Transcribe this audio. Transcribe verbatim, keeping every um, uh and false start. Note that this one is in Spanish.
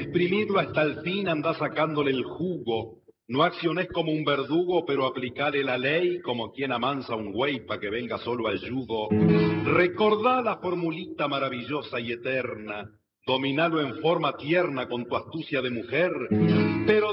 exprimirlo hasta el fin, andá sacándole el jugo. No acciones como un verdugo, pero aplicale la ley como quien amansa un güey pa' que venga solo al yugo. Recordá la formulita maravillosa y eterna, dominalo en forma tierna con tu astucia de mujer, pero